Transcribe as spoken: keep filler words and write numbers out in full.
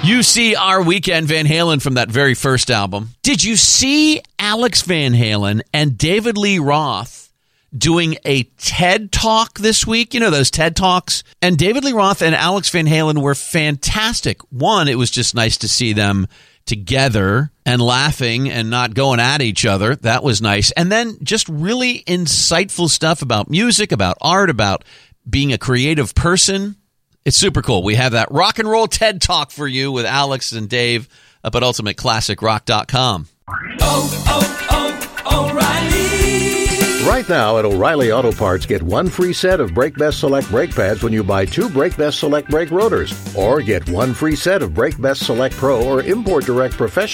You see Our Weekend, Van Halen from that very first album. Did you see Alex Van Halen and David Lee Roth doing a TED Talk this week? You know, those TED Talks? And David Lee Roth and Alex Van Halen were fantastic. One, it was just nice to see them together and laughing and not going at each other. That was nice. And then just really insightful stuff about music, about art, about being a creative person. It's super cool. We have that rock and roll TED Talk for you with Alex and Dave up at ultimate classic rock dot com. Oh, oh, oh, O'Reilly! Right now at O'Reilly Auto Parts, get one free set of Brake Best Select brake pads when you buy two Brake Best Select brake rotors. Or get one free set of Brake Best Select Pro or Import Direct Professional